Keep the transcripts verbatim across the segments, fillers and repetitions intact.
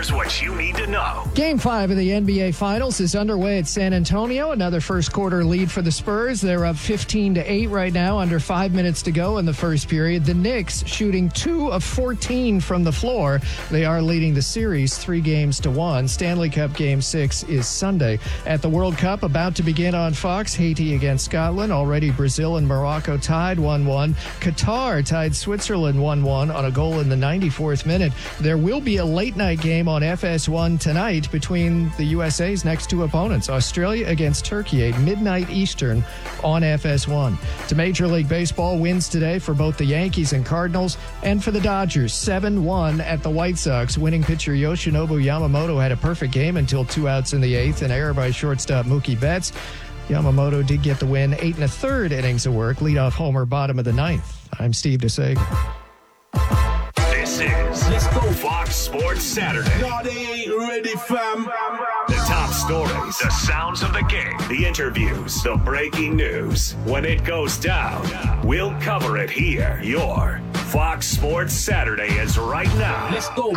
Here's what you need to know. Game five of the N B A Finals is underway at San Antonio. Another first quarter lead for the Spurs. They're up fifteen to eight right now, under five minutes to go in the first period. The Knicks shooting two of fourteen from the floor. They are leading the series three games to one. Stanley Cup Game six is Sunday. At the World Cup, about to begin on Fox, Haiti against Scotland. Already Brazil and Morocco tied one one. Qatar tied Switzerland one one on a goal in the ninety-fourth minute. There will be a late-night game on F S one tonight between the U S A's next two opponents, Australia against Turkey, at midnight Eastern on F S one. To Major League Baseball, wins today for both the Yankees and Cardinals, and for the Dodgers, seven one at the White Sox. Winning pitcher Yoshinobu Yamamoto had a perfect game until two outs in the eighth, an error by shortstop Mookie Betts. Yamamoto did get the win, eight and a third innings of work, leadoff homer, bottom of the ninth. I'm Steve DeSager. This is Let's Go Fox Sports Saturday. No, they ain't ready, fam. The top stories, the sounds of the game, the interviews, the breaking news. When it goes down, we'll cover it here. Your Fox Sports Saturday is right now. Let's go.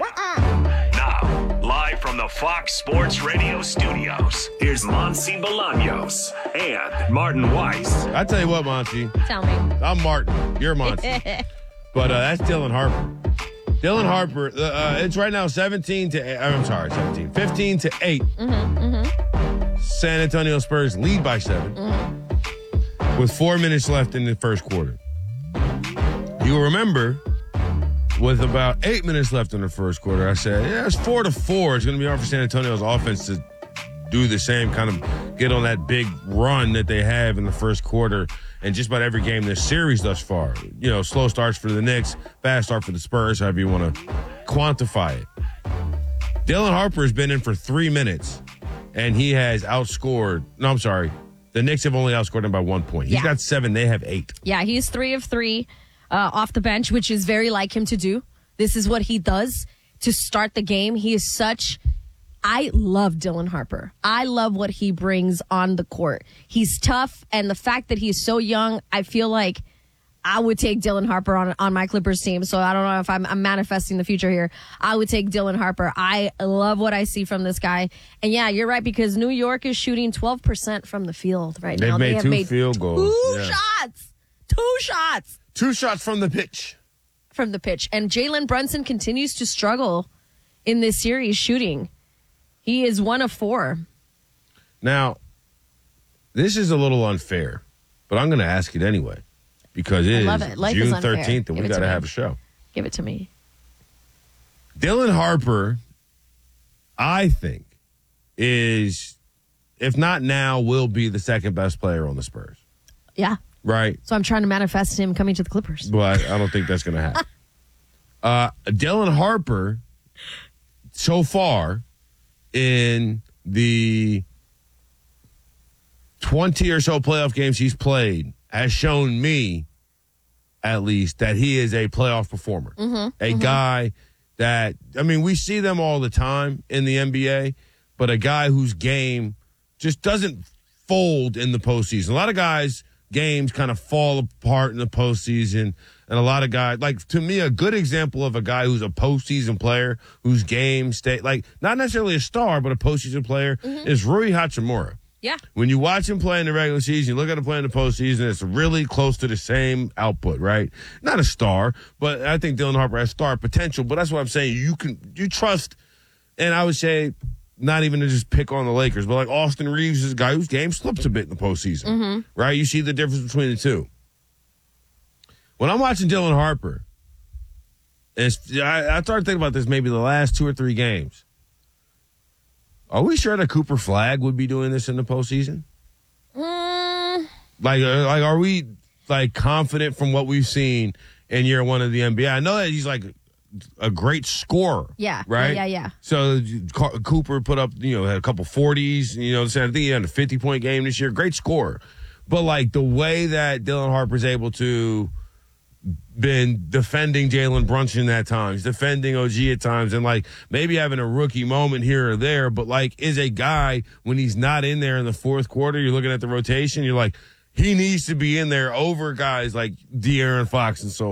Now, live from the Fox Sports Radio studios, here's Monty Bolaños and Martin Weiss. I tell you what, Monty. Tell me. I'm Martin. You're Monty. But uh, that's Dylan Harper. Dylan Harper, uh, uh, it's right now seventeen to eight. I'm sorry, seventeen. fifteen to eight. Mm-hmm, mm-hmm. San Antonio Spurs lead by seven. Mm-hmm. With four minutes left in the first quarter. You'll remember, with about eight minutes left in the first quarter, I said, yeah, it's four to four. It's going to be hard for San Antonio's offense to do the same, kind of get on that big run that they have in the first quarter. And just about every game this series thus far, you know, slow starts for the Knicks, fast start for the Spurs, however you want to quantify it. Dylan Harper has been in for three minutes, and he has outscored. No, I'm sorry. The Knicks have only outscored him by one point. He's Yeah. got seven. They have eight. Yeah, he's three of three uh, off the bench, which is very like him to do. This is what he does to start the game. He is such... I love Dylan Harper. I love what he brings on the court. He's tough, and the fact that he's so young, I feel like I would take Dylan Harper on on my Clippers team. So I don't know if I'm, I'm manifesting the future here. I would take Dylan Harper. I love what I see from this guy. And yeah, you're right, because New York is shooting twelve percent from the field right They've now. made they have two made field goals. Two Yeah. shots. Two shots. Two shots from the pitch. From the pitch. And Jalen Brunson continues to struggle in this series shooting. He is one of four. Now, this is a little unfair, but I'm going to ask it anyway because it I love is it. Life June is unfair. thirteenth and Give we it to got to me. have a show. Give it to me. Dylan Harper, I think, is, if not now, will be the second best player on the Spurs. Yeah. Right? So I'm trying to manifest him coming to the Clippers. But I don't think that's going to happen. uh, Dylan Harper, so far, in the twenty or so playoff games he's played, has shown me, at least, that he is a playoff performer. Mm-hmm, a mm-hmm. guy that, I mean, we see them all the time in the N B A, but a guy whose game just doesn't fold in the postseason. A lot of guys' games kind of fall apart in the postseason, and a lot of guys, like, to me, a good example of a guy who's a postseason player, whose game stay, like, not necessarily a star, but a postseason player, mm-hmm. is Rui Hachimura. Yeah. When you watch him play in the regular season, you look at him play in the postseason, it's really close to the same output, right? Not a star, but I think Dylan Harper has star potential, but that's what I'm saying. You can, you trust, and I would say, not even to just pick on the Lakers, but like Austin Reeves is a guy whose game slips a bit in the postseason, mm-hmm. right? You see the difference between the two. When I'm watching Dylan Harper, it's, I, I started thinking about this maybe the last two or three games. Are we sure that Cooper Flagg would be doing this in the postseason? Mm. Like, uh, like, are we like confident from what we've seen in year one of the N B A? I know that he's like a great scorer. Yeah. Right? Yeah, yeah, yeah. So Car- Cooper put up, you know, had a couple forties, you know, I think he had a fifty-point game this year. Great scorer. But, like, the way that Dylan Harper's able to been defending Jalen Brunson at times, defending O G at times, and, like, maybe having a rookie moment here or there, but, like, is a guy, when he's not in there in the fourth quarter, you're looking at the rotation, you're like, he needs to be in there over guys like De'Aaron Fox and so on.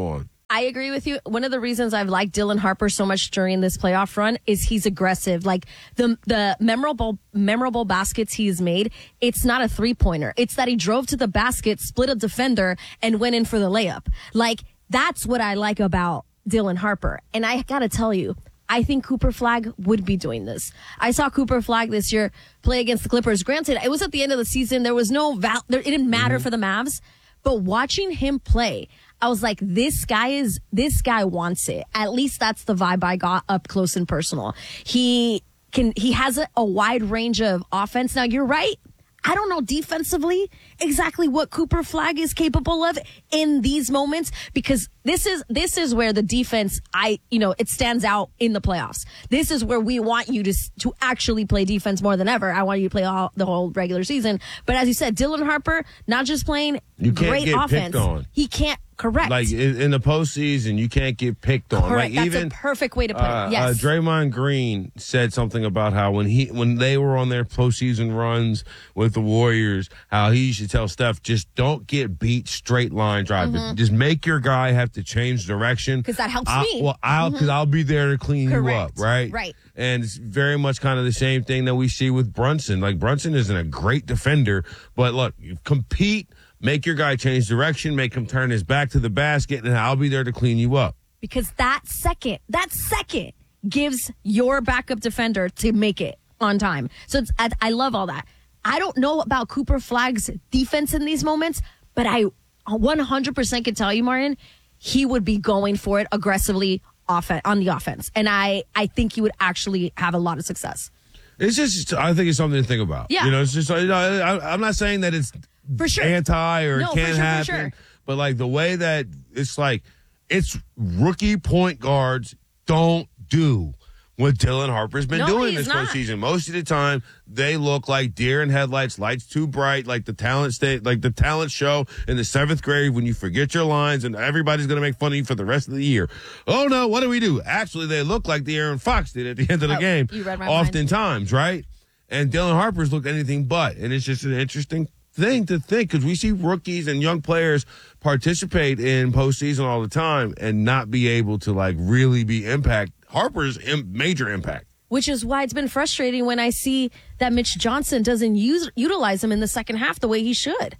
I agree with you. One of the reasons I've liked Dylan Harper so much during this playoff run is he's aggressive. Like the the memorable memorable baskets he's made, it's not a three-pointer. It's that he drove to the basket, split a defender, and went in for the layup. Like, that's what I like about Dylan Harper. And I got to tell you, I think Cooper Flagg would be doing this. I saw Cooper Flagg this year play against the Clippers. Granted, it was at the end of the season. There was no val- there, it didn't matter mm-hmm. for the Mavs. But watching him play, I was like, this guy is, this guy wants it. At least that's the vibe I got up close and personal. He can, he has a, a wide range of offense. Now, you're right. I don't know defensively exactly what Cooper Flagg is capable of in these moments, because this is this is where the defense, I you know, it stands out in the playoffs. This is where we want you to to actually play defense more than ever. I want you to play all, the whole regular season. But as you said, Dylan Harper, not just playing you can't great get offense, picked on. He can't. Correct. Like in, in the postseason, you can't get picked on. Correct. Like That's even, a perfect way to put uh, it. Yes. Uh, Draymond Green said something about how when he when they were on their postseason runs with the Warriors, how he used to tell Steph, just don't get beat straight line driving. Mm-hmm. Just make your guy have to change direction. Because that helps I, me. Well, I'll because mm-hmm. I'll be there to clean Correct. you up, right? Right. And it's very much kind of the same thing that we see with Brunson. Like Brunson isn't a great defender, but look, you compete. Make your guy change direction, make him turn his back to the basket, and I'll be there to clean you up. Because that second, that second gives your backup defender to make it on time. So it's, I, I love all that. I don't know about Cooper Flagg's defense in these moments, but I one hundred percent can tell you, Martin, he would be going for it aggressively off- on the offense. And I, I think he would actually have a lot of success. It's just, I think it's something to think about. Yeah. You know, it's just, you know, I, I'm not saying that it's for sure anti or no, it can't for sure, happen, for sure. But like the way that it's like, it's rookie point guards don't do what Dylan Harper's been no, doing this not. postseason. Most of the time, they look like deer in headlights, lights too bright, like the talent state, like the talent show in the seventh grade when you forget your lines and everybody's going to make fun of you for the rest of the year. Oh no, what do we do? Actually, they look like the Aaron Fox did at the end of the oh, game. You read my oftentimes, mind. Right? And Dylan Harper's looked anything but, and it's just an interesting thing to think, because we see rookies and young players participate in postseason all the time and not be able to like really be impact. Harper's im- major impact. Which is why it's been frustrating when I see that Mitch Johnson doesn't use utilize him in the second half the way he should.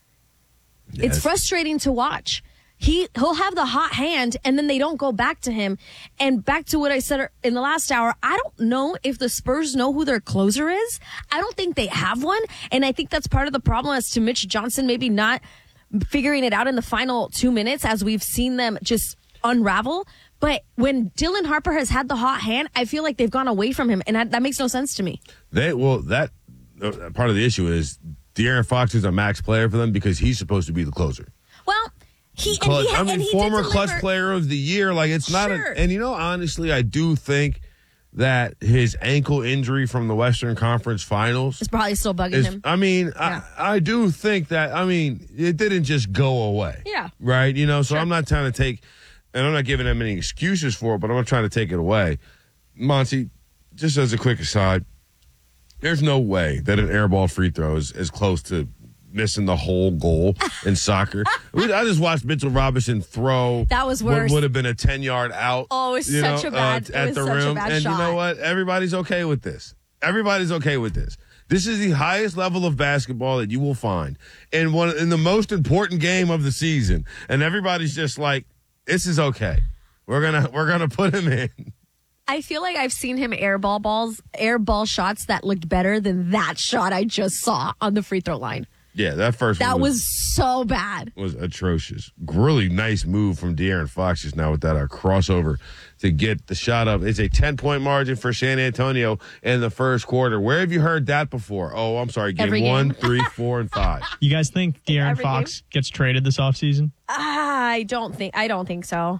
Yes. It's frustrating to watch. He, he'll have the hot hand, and then they don't go back to him. And back to what I said in the last hour, I don't know if the Spurs know who their closer is. I don't think they have one. And I think that's part of the problem as to Mitch Johnson maybe not figuring it out in the final two minutes as we've seen them just unravel. But when Dylan Harper has had the hot hand, I feel like they've gone away from him, and that, that makes no sense to me. They well, that uh, part of the issue is De'Aaron Fox is a max player for them because he's supposed to be the closer. Well, he, and clutch, he I mean, and he former did clutch player of the year. Like it's not, sure. a, and you know, honestly, I do think that his ankle injury from the Western Conference Finals is probably still bugging is, him. I mean, yeah. I, I do think that. I mean, it didn't just go away. Yeah. Right. You know, so sure. I'm not trying to take. And I'm not giving them any excuses for it, but I'm not trying to take it away. Monty, just as a quick aside, there's no way that an airball free throw is as close to missing the whole goal in soccer. We, I just watched Mitchell Robinson throw. That was worse. What would have been a ten-yard out. Oh, it was you such know, a bad, uh, at it was the such rim. a bad and shot. You know what? Everybody's okay with this. Everybody's okay with this. This is the highest level of basketball that you will find in one in the most important game of the season, and everybody's just like, "This is okay. We're gonna we're gonna put him in." I feel like I've seen him airball balls, airball shots that looked better than that shot I just saw on the free throw line. Yeah, that first that one was, was so bad. Was atrocious. Really nice move from De'Aaron Fox just now with that uh, crossover to get the shot up. It's a ten-point margin for San Antonio in the first quarter. Where have you heard that before? Oh, I'm sorry, game, Every game. one, three, four, and five. You guys think De'Aaron Every Fox game? gets traded this offseason? I don't think. I don't think so.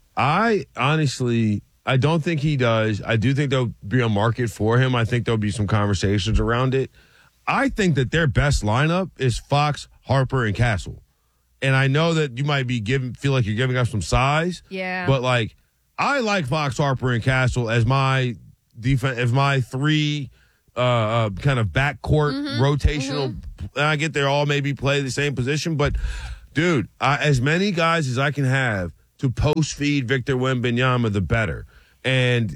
I honestly, I don't think he does. I do think there'll be a market for him. I think there'll be some conversations around it. I think that their best lineup is Fox, Harper, and Castle. And I know that you might be giving, feel like you're giving up some size. Yeah. But like, I like Fox, Harper, and Castle as my defense, as my three uh, uh, kind of backcourt mm-hmm. rotational. Mm-hmm. And I get they all maybe play the same position, but dude, I, as many guys as I can have to post feed Victor Wembanyama, the better. And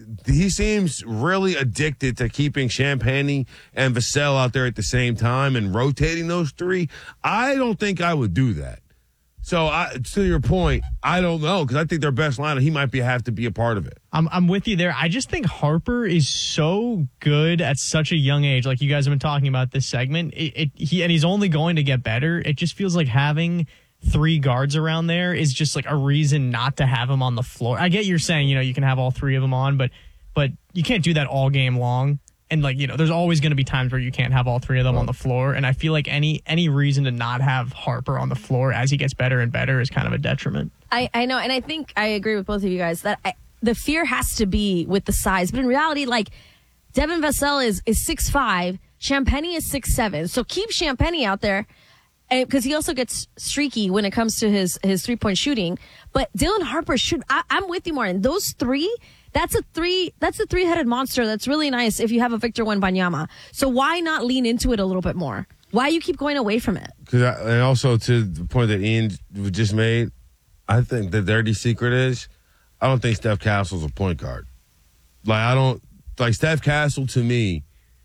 he seems really addicted to keeping Champagnie and Vassell out there at the same time and rotating those three. I don't think I would do that. So I, to your point, I don't know, because I think their best lineup, he might be have to be a part of it. I'm I'm with you there. I just think Harper is so good at such a young age. Like you guys have been talking about this segment, it, it he and he's only going to get better. It just feels like having three guards around there is just like a reason not to have him on the floor. I get you're saying, you know, you can have all three of them on, but but you can't do that all game long. And, like, you know, there's always going to be times where you can't have all three of them on the floor. And I feel like any any reason to not have Harper on the floor as he gets better and better is kind of a detriment. I, I know, and I think I agree with both of you guys that I, the fear has to be with the size. But in reality, like, Devin Vassell is is six five, Champagnie is six seven. So keep Champagnie out there, because he also gets streaky when it comes to his, his three-point shooting. But Dylan Harper should – I'm with you, Martin. Those three – That's a three. That's a three-headed monster. That's really nice if you have a Victor Wembanyama. So why not lean into it a little bit more? Why you keep going away from it? Cause I, and also to the point that Ian just made, I think the dirty secret is I don't think Steph Castle's a point guard. Like I don't like Steph Castle to me.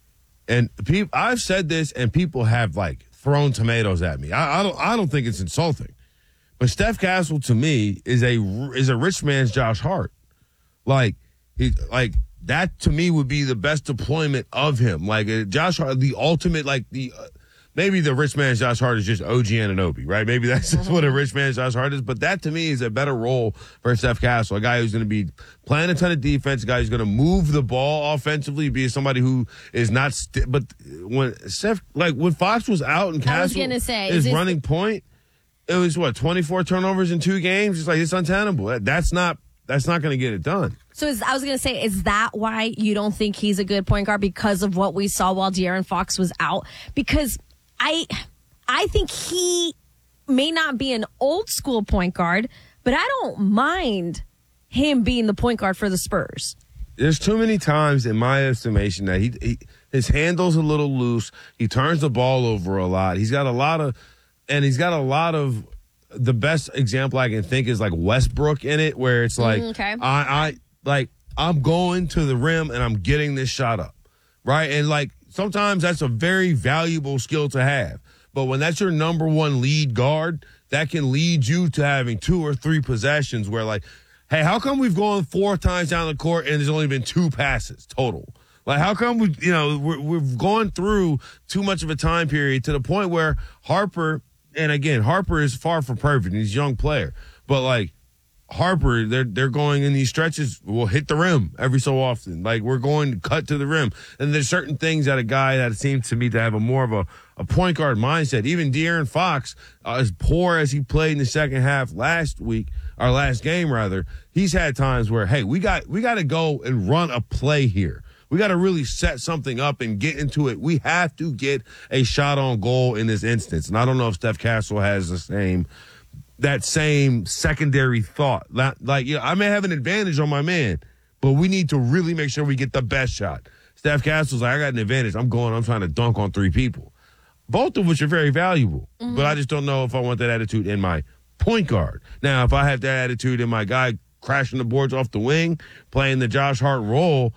And people, I've said this, and people have like thrown tomatoes at me. I, I don't. I don't think it's insulting, but Steph Castle to me is a is a rich man's Josh Hart. Like, he, like that to me would be the best deployment of him. Like uh, Josh Hart, the ultimate, like the uh, maybe the rich man's Josh Hart is just O G Anunoby, right? Maybe that's just what a rich man's Josh Hart is. But that to me is a better role for Steph Castle, a guy who's going to be playing a ton of defense, a guy who's going to move the ball offensively, be somebody who is not. St- but when Steph, like when Fox was out and Castle I was gonna say, is, is running point, it was what twenty-four turnovers in two games. It's like it's untenable. That's not. That's not going to get it done. So is, I was going to say, is that why you don't think he's a good point guard, because of what we saw while De'Aaron Fox was out? Because I, I think he may not be an old school point guard, but I don't mind him being the point guard for the Spurs. There's too many times, in my estimation, that he, he his handle's a little loose. He turns the ball over a lot. He's got a lot of, and he's got a lot of. The best example I can think is like Westbrook in it, where it's like, mm, okay. I, I like I'm going to the rim and I'm getting this shot up, right? And like sometimes that's a very valuable skill to have, but when that's your number one lead guard, that can lead you to having two or three possessions where like, hey, how come we've gone four times down the court and there's only been two passes total? Like, how come we, you know, we're, we've gone through too much of a time period to the point where Harper. And again, Harper is far from perfect. He's a young player. But, like, Harper, they're they're going in these stretches, will hit the rim every so often. Like, we're going to cut to the rim. And there's certain things that a guy that seems to me to have a more of a, a point guard mindset. Even De'Aaron Fox, uh, as poor as he played in the second half last week, or last game, rather, he's had times where, hey, we got we got to go and run a play here. We got to really set something up and get into it. We have to get a shot on goal in this instance. And I don't know if Steph Castle has the same, that same secondary thought. Like, you know, I may have an advantage on my man, but we need to really make sure we get the best shot. Steph Castle's like, I got an advantage. I'm going, I'm trying to dunk on three people. Both of which are very valuable. Mm-hmm. But I just don't know if I want that attitude in my point guard. Now, if I have that attitude in my guy crashing the boards off the wing, playing the Josh Hart role,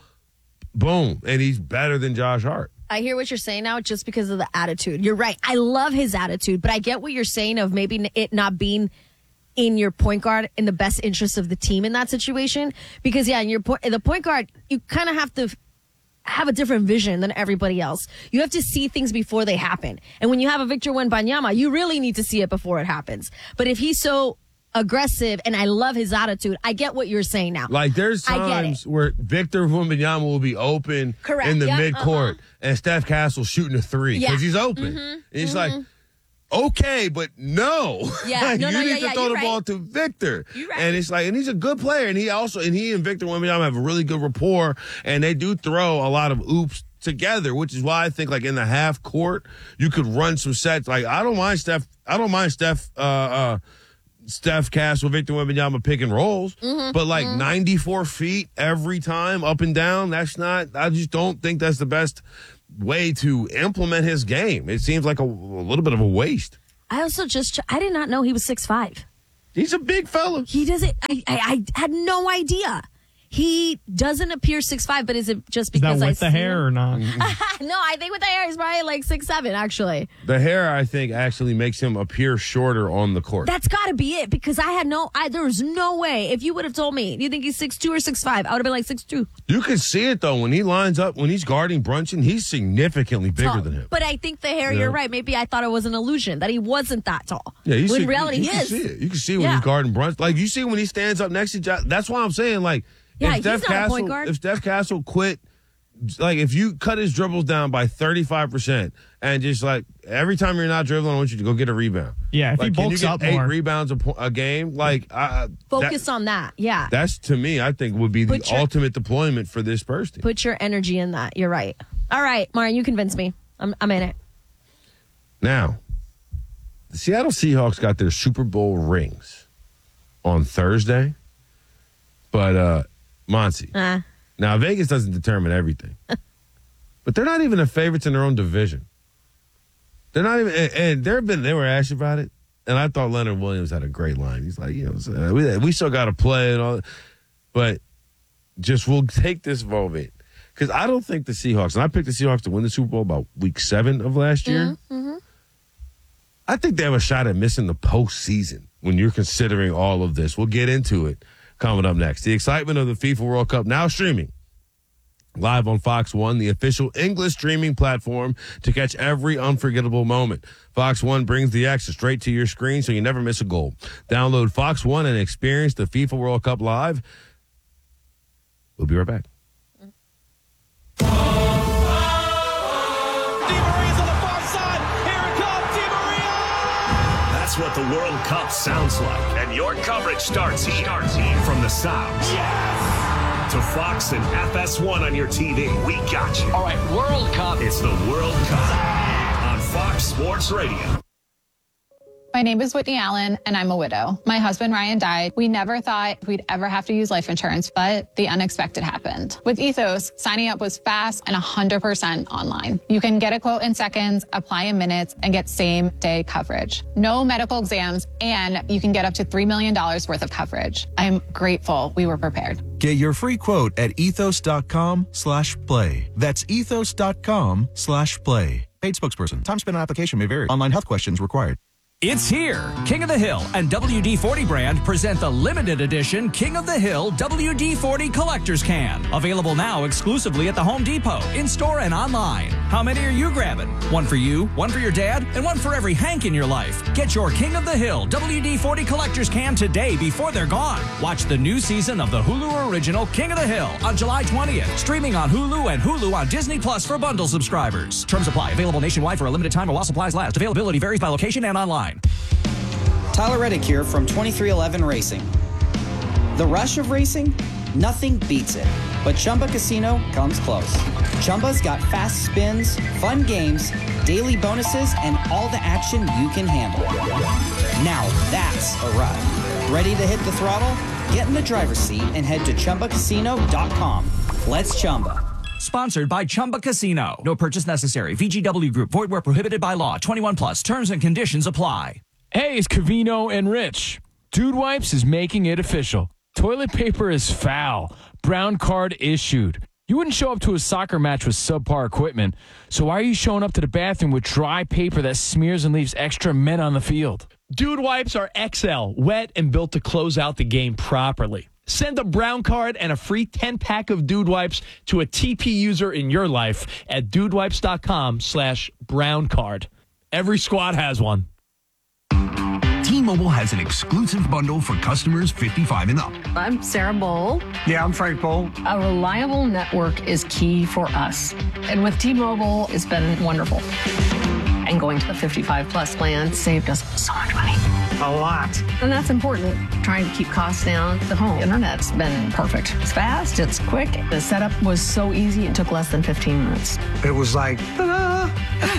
boom, and he's better than Josh Hart. I hear what you're saying now just because of the attitude. You're right. I love his attitude, but I get what you're saying of maybe it not being in your point guard in the best interest of the team in that situation. Because, yeah, in your point, the point guard, you kind of have to have a different vision than everybody else. You have to see things before they happen. And when you have a Victor Wembanyama, you really need to see it before it happens. But if he's so aggressive, and I love his attitude, I get what you're saying now. Like, there's times where Victor Wembanyama will be open Correct. in the Yep. midcourt, uh-huh. and Steph Castle shooting a three because Yeah. he's open. Mm-hmm. And he's Mm-hmm. like, okay, but no. Yeah. Like, No, you no, need yeah, to yeah, throw you're the right. ball to Victor. You're right. And it's like, and he's a good player, and he also, and he and Victor Wembanyama have a really good rapport, and they do throw a lot of oops together, which is why I think like in the half court, you could run some sets. Like, I don't mind Steph, I don't mind Steph, uh, uh, Steph Castle, Victor Wembanyama pick and rolls, Mm-hmm, but like mm-hmm. ninety-four feet every time up and down, that's not, I just don't think that's the best way to implement his game. It seems like a, a little bit of a waste. I also just, I did not know he was six five. He's a big fella. He doesn't. I, I, I had no idea. He doesn't appear six five, but is it just Is because that I with the see hair him? or not? No, I think with the hair, he's probably like six seven. Actually, The hair, I think, actually makes him appear shorter on the court. that's got to be it because I had no. I there was no way. If you would have told me, do you think he's six two or six five? I would have been like six two. You can see it, though, when he lines up, when he's guarding Brunson, he's significantly bigger than him. But I think the hair. Yeah. You're right. Maybe I thought it was an illusion that he wasn't that tall. Yeah, you when see, in reality, you, he you is. Can see it. You can see when Yeah. he's guarding Brunson. Like, you see when he stands up next to Josh. That's why I'm saying, like, Yeah, if he's Steph not a Castle, point guard. if Steph Castle quit, like, if you cut his dribbles down by thirty-five percent and just, like, every time you're not dribbling, I want you to go get a rebound. Yeah, if he like, can you bulks get up eight more. rebounds a, po- a game? Like, I, Focus that, on that. Yeah. That's, to me, I think, would be the Put your- ultimate deployment for this Spurs team. Put your energy in that. You're right. All right, Martin, you convinced me. I'm, I'm in it. Now, the Seattle Seahawks got their Super Bowl rings on Thursday, but uh, Monty. Uh, Now, Vegas doesn't determine everything, but they're not even the favorites in their own division. They're not even, and, and there have been, they were asked about it, and I thought Leonard Williams had a great line. He's like, you know, we, we still got to play and all, but just we'll take this moment. Because I don't think the Seahawks, and I picked the Seahawks to win the Super Bowl about week seven of last year. mm-hmm. I think they have a shot at missing the postseason when you're considering all of this. We'll get into it coming up next. The excitement of the FIFA World Cup now streaming live on Fox One, the official English streaming platform to catch every unforgettable moment. Fox One brings the action straight to your screen so you never miss a goal. Download Fox One and experience the FIFA World Cup live. We'll be right back. That's what the World Cup sounds like. And your coverage starts here. Starts here. From the sounds. Yes! To Fox and F S one on your T V. We got you. All right, World Cup. It's the World Cup on Fox Sports Radio. My name is Whitney Allen, and I'm a widow. My husband, Ryan, died. We never thought we'd ever have to use life insurance, but the unexpected happened. With Ethos, signing up was fast and one hundred percent online. You can get a quote in seconds, apply in minutes, and get same-day coverage. No medical exams, and you can get up to three million dollars worth of coverage. I'm grateful we were prepared. Get your free quote at ethos.com slash play. That's ethos.com slash play. Paid spokesperson. Time spent on application may vary. Online health questions required. It's here. King of the Hill and W D forty brand present the limited edition King of the Hill W D forty Collector's Can. Available now exclusively at the Home Depot, in-store and online. How many are you grabbing? One for you, one for your dad, and one for every Hank in your life. Get your King of the Hill W D forty Collector's Can today before they're gone. Watch the new season of the Hulu original King of the Hill on July twentieth. Streaming on Hulu and Hulu on Disney Plus for bundle subscribers. Terms apply. Available nationwide for a limited time or while supplies last. Availability varies by location and online. Tyler Reddick here from twenty-three eleven Racing. The rush of racing? Nothing beats it. But Chumba Casino comes close. Chumba's got fast spins, fun games, daily bonuses, and all the action you can handle. Now that's a ride. Ready to hit the throttle? Get in the driver's seat and head to Chumba Casino dot com. Let's Chumba. Sponsored by Chumba Casino. No purchase necessary. V G W Group. Void where prohibited by law. twenty-one plus. Terms and conditions apply. Hey, it's Covino and Rich. Dude Wipes is making it official. Toilet paper is foul. Brown card issued. You wouldn't show up to a soccer match with subpar equipment, so why are you showing up to the bathroom with dry paper that smears and leaves extra men on the field? Dude Wipes are X L, wet and built to close out the game properly. Send a brown card and a free ten-pack of Dude Wipes to a T P user in your life at dudewipes.com slash brown card. Every squad has one. T-Mobile has an exclusive bundle for customers fifty-five and up. I'm Sarah Bowl. Yeah, I'm Frank Bowl. A reliable network is key for us. And with T-Mobile, it's been wonderful. And going to the fifty-five plus plan saved us so much money. A lot. And that's important. Trying to keep costs down. The home internet's been perfect. It's fast, it's quick. The setup was so easy, it took less than fifteen minutes. It was like, ta-da!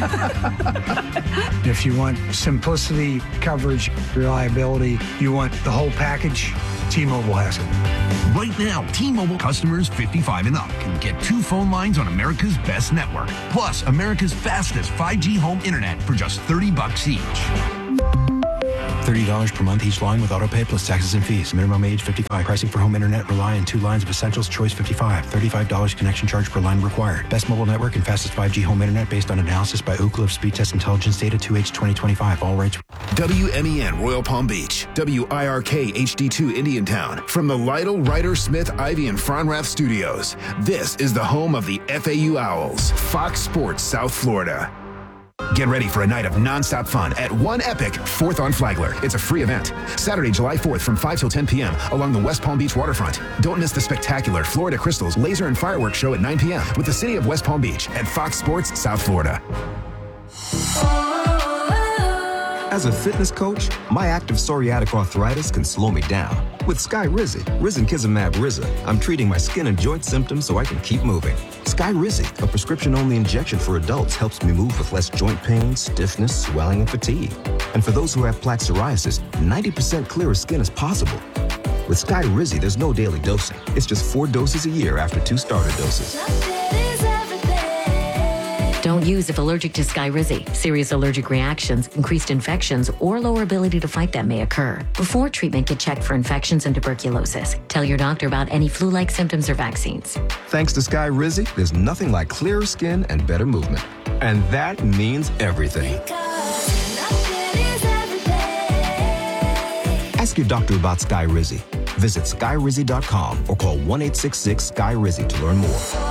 If you want simplicity, coverage, reliability, you want the whole package, T-Mobile has it. Right now, T-Mobile customers fifty-five and up can get two phone lines on America's best network, plus America's fastest five G home internet for just thirty bucks each. thirty dollars per month each line with autopay plus taxes and fees. Minimum age fifty-five. Pricing for home internet rely on two lines of essentials. Choice fifty-five. thirty-five dollars connection charge per line required. Best mobile network and fastest five G home internet based on analysis by Ookla of Speed Test Intelligence Data two H twenty twenty-five. All rates. W M E N Royal Palm Beach. W I R K H D two Indiantown. From the Lytle, Ryder, Smith, Ivy, and Fronrath Studios. This is the home of the F A U Owls. Fox Sports South Florida. Get ready for a night of nonstop fun at One Epic, fourth on Flagler. It's a free event. Saturday, July fourth from five till ten p.m. along the West Palm Beach waterfront. Don't miss the spectacular Florida Crystals Laser and Fireworks Show at nine p.m. with the City of West Palm Beach at Fox Sports South Florida. As a fitness coach, my active psoriatic arthritis can slow me down. With Skyrizi, Risankizumab Riza, I'm treating my skin and joint symptoms so I can keep moving. Skyrizi, a prescription-only injection for adults, helps me move with less joint pain, stiffness, swelling, and fatigue. And for those who have plaque psoriasis, ninety percent clearer skin is possible. With Skyrizi, there's no daily dosing. It's just four doses a year after two starter doses. Don't use if allergic to Skyrizi. Serious allergic reactions, increased infections, or lower ability to fight them may occur. Before treatment, get checked for infections and tuberculosis. Tell your doctor about any flu-like symptoms or vaccines. Thanks to Skyrizi, there's nothing like clearer skin and better movement. And that means everything. Ask your doctor about Skyrizi. Visit Skyrizi dot com or call one eight six six Sky Rizi to learn more.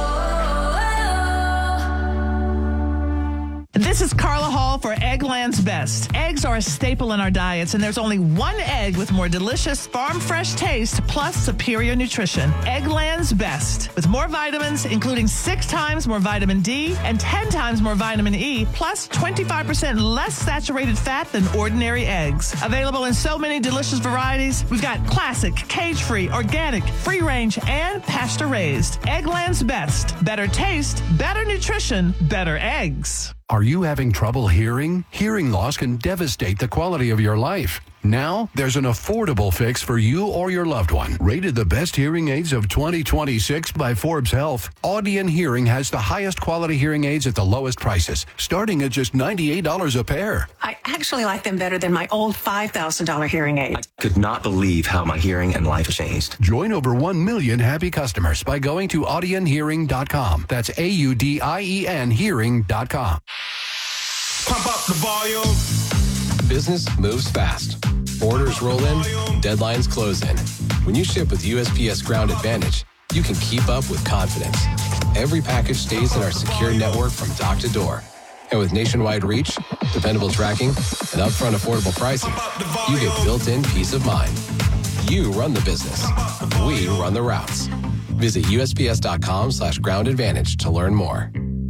This is Carla Hall for Eggland's Best. Eggs are a staple in our diets, and there's only one egg with more delicious farm-fresh taste plus superior nutrition. Eggland's Best. With more vitamins, including six times more vitamin D and ten times more vitamin E, plus twenty-five percent less saturated fat than ordinary eggs. Available in so many delicious varieties. We've got classic, cage-free, organic, free-range, and pasture-raised. Eggland's Best. Better taste, better nutrition, better eggs. Are you having trouble hearing? Hearing loss can devastate the quality of your life. Now, there's an affordable fix for you or your loved one. Rated the best hearing aids of twenty twenty-six by Forbes Health, Audion Hearing has the highest quality hearing aids at the lowest prices, starting at just ninety-eight dollars a pair. I actually like them better than my old five thousand dollars hearing aid. I could not believe how my hearing and life changed. Join over one million happy customers by going to audion hearing dot com. That's A U D I E N hearing dot com. Pump up the volume. Business moves fast. Orders roll in, deadlines close in. When you ship with U S P S Ground Advantage, you can keep up with confidence. Every package stays in our secure network from dock to door. And with nationwide reach, dependable tracking, and upfront affordable pricing, you get built-in peace of mind. You run the business. We run the routes. Visit U S P S dot com slash ground advantage to learn more.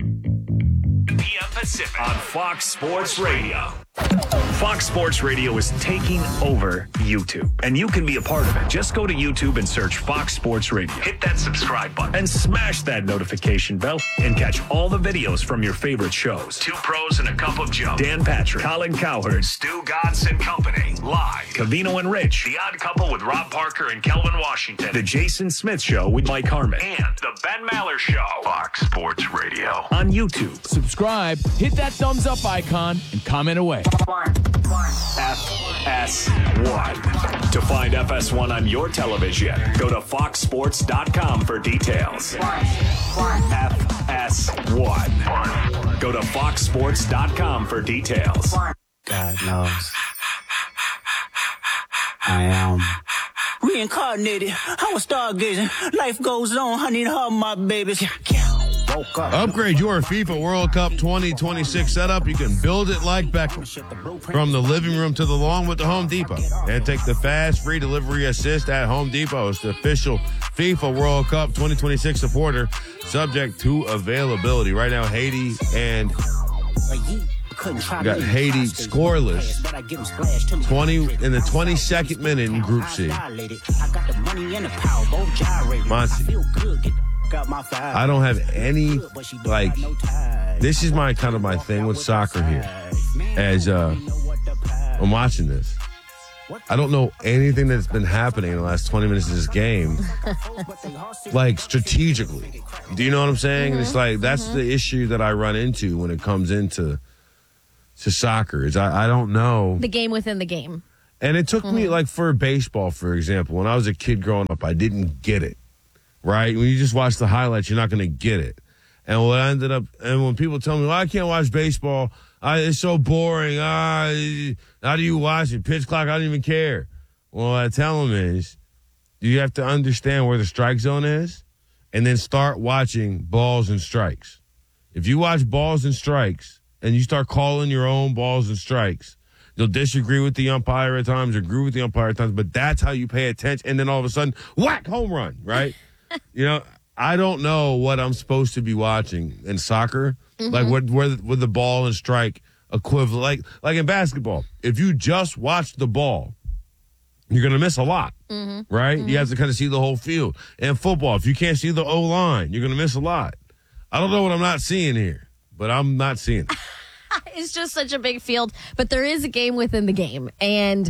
P M Pacific on Fox Sports Radio. Fox Sports Radio is taking over YouTube, and you can be a part of it. Just go to YouTube and search Fox Sports Radio. Hit that subscribe button and smash that notification bell and catch all the videos from your favorite shows. Two Pros and a Cup of Joe. Dan Patrick, Colin Cowherd, Stu Godson and Company. Live. Cavino and Rich. The Odd Couple with Rob Parker and Kelvin Washington. The Jason Smith Show with Mike Harmon. And The Ben Maller Show. Fox Sports Radio. On YouTube. Subscribe, hit that thumbs up icon, and comment away. F S one. To find F S one on your television, go to fox sports dot com for details. F S one. Go to fox sports dot com for details. God knows. I am reincarnated. I was stargazing. Life goes on. I need all my babies. Upgrade your FIFA World Cup twenty twenty-six setup. You can build it like Beckham. From the living room to the lawn with the Home Depot. And take the fast free delivery assist at Home Depot. It's the official FIFA World Cup twenty twenty-six supporter, subject to availability. Right now, Haiti and we got Haiti scoreless. twenty in the twenty-second minute in Group C. Monty, I don't have any, like, this is my kind of my thing with soccer here. As uh, I'm watching this, I don't know anything that's been happening in the last twenty minutes of this game, like, strategically. Do you know what I'm saying? Mm-hmm. It's like, that's mm-hmm. the issue that I run into when it comes into to soccer, is I, I don't know. The game within the game. And it took mm-hmm. me, like, for baseball, for example, when I was a kid growing up, I didn't get it, right? When you just watch the highlights, you're not going to get it. And what I ended up, and when people tell me, well, I can't watch baseball, I, it's so boring. Ah, how do you watch it? Pitch clock, I don't even care. Well, what I tell them is, you have to understand where the strike zone is, and then start watching balls and strikes. If you watch balls and strikes, and you start calling your own balls and strikes, you'll disagree with the umpire at times, agree with the umpire at times, but that's how you pay attention. And then all of a sudden, whack, home run, right? You know, I don't know what I'm supposed to be watching in soccer, mm-hmm. like where, where with the ball and strike equivalent. Like, like in basketball, if you just watch the ball, you're going to miss a lot, mm-hmm. right? Mm-hmm. You have to kind of see the whole field. And football, if you can't see the O-line, you're going to miss a lot. I don't know what I'm not seeing here, but I'm not seeing it. It's just such a big field, but there is a game within the game, and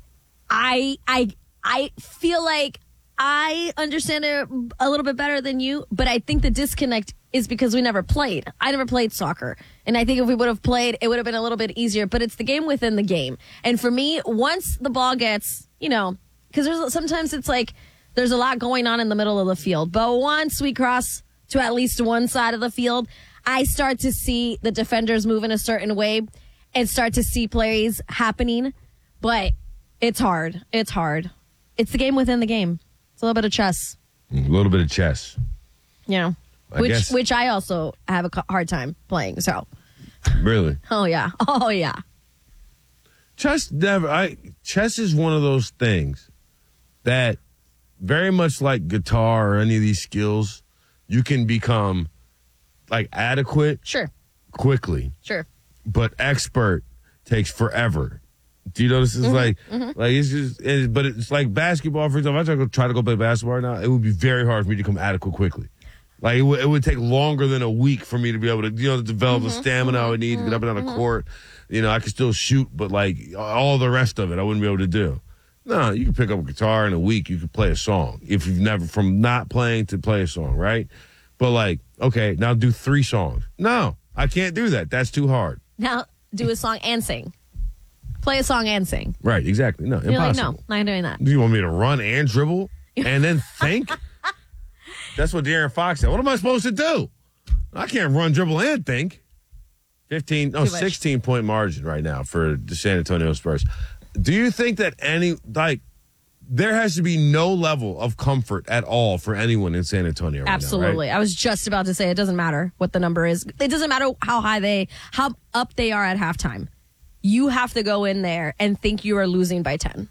I I I feel like I understand it a little bit better than you, but I think the disconnect is because we never played. I never played soccer, and I think if we would have played, it would have been a little bit easier, but it's the game within the game. And for me, once the ball gets, you know, because there's sometimes it's like there's a lot going on in the middle of the field, but once we cross to at least one side of the field, I start to see the defenders move in a certain way and start to see plays happening, but it's hard. It's hard. It's the game within the game. It's a little bit of chess. A little bit of chess. Yeah. I which guess. which I also have a hard time playing, so. Really? Oh, yeah. Oh, yeah. Chess never, I, chess is one of those things that very much like guitar or any of these skills, you can become like adequate sure quickly sure but expert takes forever. Do you notice? It's mm-hmm, like mm-hmm. like it's just it, but it's like basketball, for example. If I try to, try to go play basketball right now, it would be very hard for me to become adequate quickly. Like it, w- it would take longer than a week for me to be able to, you know, to develop mm-hmm, the stamina mm-hmm, I would need to get up and down the mm-hmm. court. You know, I could still shoot, but like all the rest of it I wouldn't be able to do. No, you can pick up a guitar in a week, you could play a song if you've never, from not playing to play a song, right? But like, okay, now do three songs. No, I can't do that. That's too hard. Now do a song and sing. Play a song and sing. Right, exactly. No, You're impossible. like, no, not doing that. Do you want me to run and dribble and then think? That's what De'Aaron Fox said. What am I supposed to do? I can't run, dribble, and think. fifteen, no, sixteen-point margin right now for the San Antonio Spurs. Do you think that any, like, there has to be no level of comfort at all for anyone in San Antonio right Absolutely. now, right? I was just about to say it doesn't matter what the number is. It doesn't matter how high they, how up they are at halftime. You have to go in there and think you are losing by ten.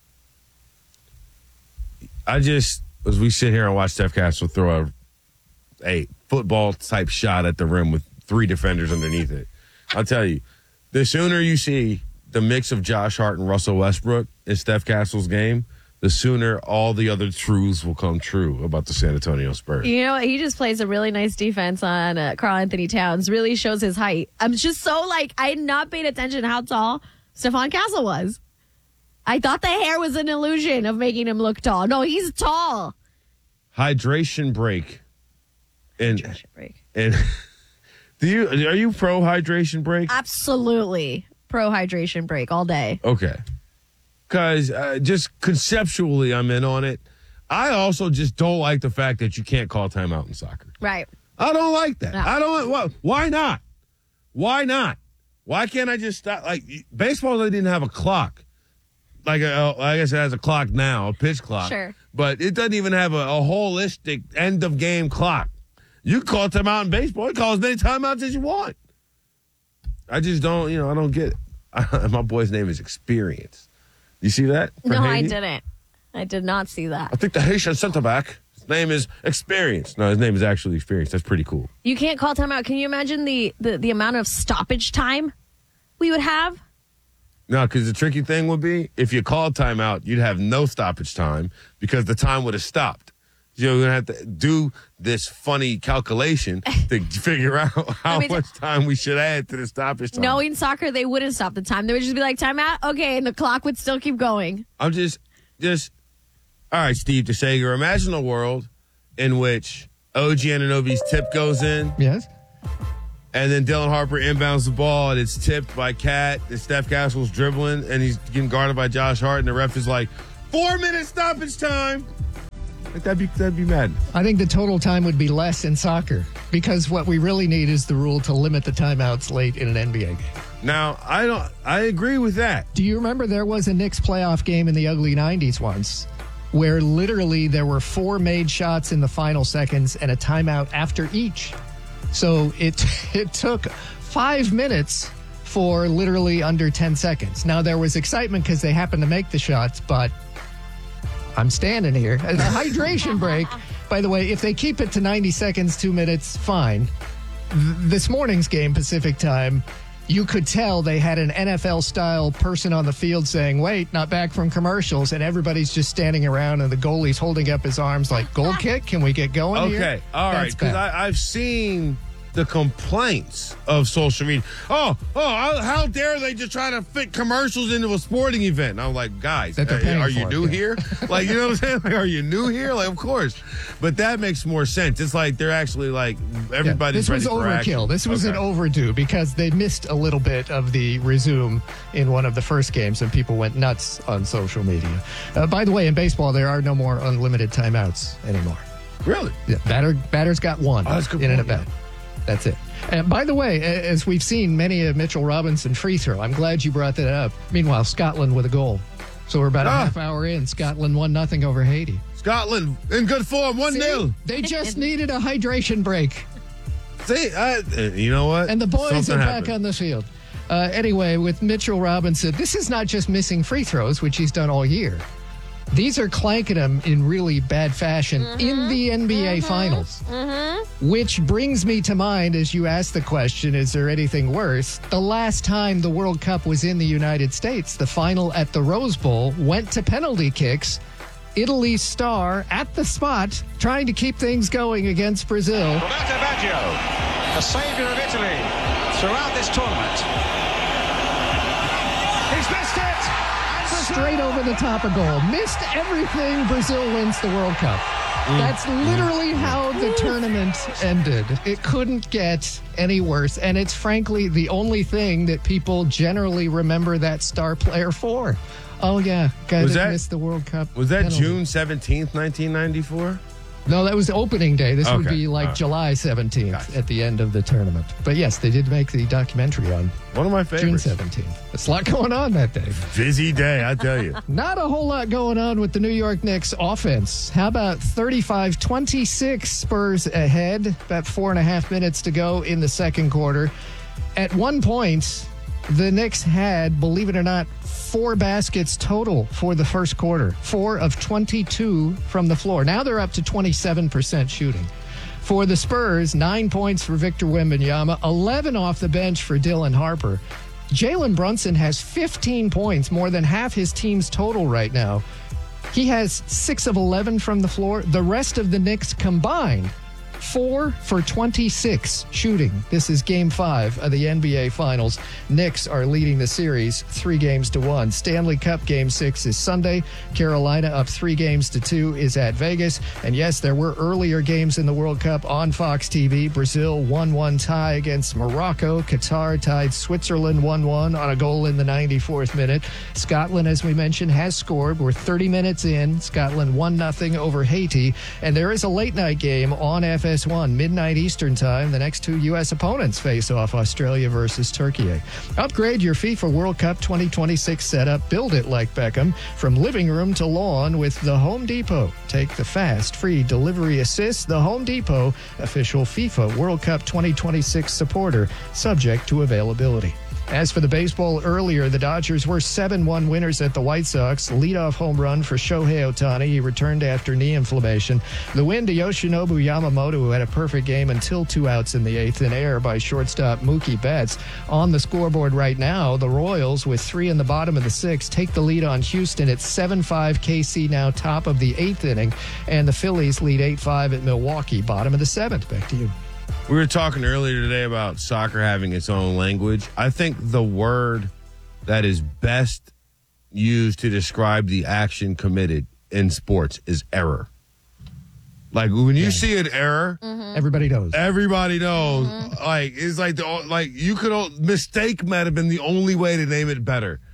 I just, as we sit here and watch Steph Castle throw a, a football-type shot at the rim with three defenders underneath it, I'll tell you, the sooner you see the mix of Josh Hart and Russell Westbrook in Steph Castle's game, the sooner all the other truths will come true about the San Antonio Spurs. You know, he just plays a really nice defense on uh, Karl Anthony Towns. Really shows his height. I'm just so, like, I had not paid attention how tall Stephon Castle was. I thought the hair was an illusion of making him look tall. No, he's tall. Hydration break. And, Hydration break. And do you are you pro hydration break? Absolutely. Pro hydration break all day. Okay. Because uh, just conceptually, I'm in on it. I also just don't like the fact that you can't call timeout in soccer. Right. I don't like that. No. I don't. Well, why not? Why not? Why can't I just stop? Like baseball, they didn't have a clock. Like a, I guess it has a clock now, a pitch clock. Sure. But it doesn't even have a, a holistic end of game clock. You can call timeout in baseball. You call as many timeouts as you want. I just don't. You know, I don't get it. My boy's name is Experience. You see that? No, Haiti? I didn't. I did not see that. I think the Haitian center back, his name is Experience. No, his name is actually Experience. That's pretty cool. You can't call timeout. Can you imagine the, the, the amount of stoppage time we would have? No, because the tricky thing would be if you called timeout, you'd have no stoppage time because the time would have stopped. You're going to have to do this funny calculation to figure out how I mean, much time we should add to the stoppage time. No, in soccer, they wouldn't stop the time. They would just be like, timeout? Okay, and the clock would still keep going. I'm just, just, all right, Steve DeSager, imagine a world in which O G Anunoby's tip goes in. Yes. And then Dylan Harper inbounds the ball, and it's tipped by Cat. And Steph Castle's dribbling, and he's getting guarded by Josh Hart. And the ref is like, four minutes stoppage time. Like, that'd be that'd be mad. I think the total time would be less in soccer because what we really need is the rule to limit the timeouts late in an N B A game. Now, I don't. I agree with that. Do you remember there was a Knicks playoff game in the ugly nineties once where literally there were four made shots in the final seconds and a timeout after each? So it it took five minutes for literally under ten seconds. Now, there was excitement because they happened to make the shots, but I'm standing here. The hydration break, by the way, if they keep it to ninety seconds, two minutes, fine. Th- this morning's game, Pacific time, you could tell they had an N F L-style person on the field saying, wait, not back from commercials, and everybody's just standing around, and the goalie's holding up his arms like, goal kick? Can we get going okay, here? Okay, all right, because I've seen the complaints of social media. Oh, oh, how dare they just try to fit commercials into a sporting event? And I'm like, guys, That they're uh, paying are you for, new yeah. here? Like, you know what I'm saying? Like, are you new here? Like, of course. But that makes more sense. It's like they're actually like, everybody's yeah, ready this was for action. overkill. This was Okay. an overdue because they missed a little bit of the resume in one of the first games, and people went nuts on social media. Uh, by the way, in baseball, there are no more unlimited timeouts anymore. Really? Yeah, batter, batter's got one Oh, that's a good in an point, at bat. That's it. And by the way, a- as we've seen many of Mitchell Robinson free throw, I'm glad you brought that up. Meanwhile, Scotland with a goal. So we're about a Ah. half hour in. Scotland one nothing over Haiti. Scotland in good form, one nil. They just needed a hydration break. See, I, uh, you know what? And the boys Something are happened. back on the field. Uh, anyway, with Mitchell Robinson, this is not just missing free throws, which he's done all year. These are clanking him in really bad fashion in the N B A Finals. Which brings me to mind, as you asked the question, is there anything worse? The last time the World Cup was in the United States, the final at the Rose Bowl went to penalty kicks. Italy's star at the spot, trying to keep things going against Brazil. Roberto Baggio, the saviour of Italy throughout this tournament. He's missed it! Straight over the top of goal. Missed everything. Brazil wins the World Cup. That's literally how the tournament ended. It couldn't get any worse. And it's frankly the only thing that people generally remember that star player for. Oh, yeah. Guy Was that that- missed the World Cup. Was that penalty. June seventeenth, nineteen ninety-four? No, that was opening day. This would Okay. be like All right. July seventeenth at the end of the tournament. But yes, they did make the documentary on One of my June favorites. seventeenth. There's a lot going on that day. Busy day, I tell you. Not a whole lot going on with the New York Knicks offense. How about thirty-five twenty-six Spurs ahead? About four and a half minutes to go in the second quarter. At one point, the Knicks had, believe it or not, four baskets total for the first quarter. Four of twenty-two from the floor. Now they're up to twenty-seven percent shooting. For the Spurs, nine points for Victor Wembanyama, eleven off the bench for Dylan Harper. Jalen Brunson has fifteen points, more than half his team's total right now. He has six of eleven from the floor. The rest of the Knicks combined, four for twenty-six shooting. This is game five of the N B A Finals. Knicks are leading the series three games to one. Stanley Cup game six is Sunday. Carolina up three games to two is at Vegas. And yes, there were earlier games in the World Cup on Fox T V. Brazil one one tie against Morocco. Qatar tied Switzerland one one on a goal in the ninety-fourth minute. Scotland, as we mentioned, has scored. We're thirty minutes in. Scotland one nothing over Haiti. And there is a late night game on F S one, midnight Eastern time. The next two U S opponents face off, Australia versus Turkey. Upgrade your FIFA World Cup twenty twenty-six setup. Build it like Beckham. From living room to lawn with the Home Depot. Take the fast, free delivery assist. The Home Depot, official FIFA World Cup twenty twenty-six supporter, subject to availability. As for the baseball earlier, the Dodgers were seven one winners at the White Sox. Leadoff home run for Shohei Ohtani. He returned after knee inflammation. The win to Yoshinobu Yamamoto, who had a perfect game until two outs in the eighth in air by shortstop Mookie Betts. On the scoreboard right now, the Royals, with three in the bottom of the sixth, take the lead on Houston at seven five. K C now top of the eighth inning. And the Phillies lead eight five at Milwaukee, bottom of the seventh. Back to you. We were talking earlier today about soccer having its own language. I think the word that is best used to describe the action committed in sports is error. Like when you see an error, everybody knows. Everybody knows. Like it's like the like you could mistake might have been the only way to name it better.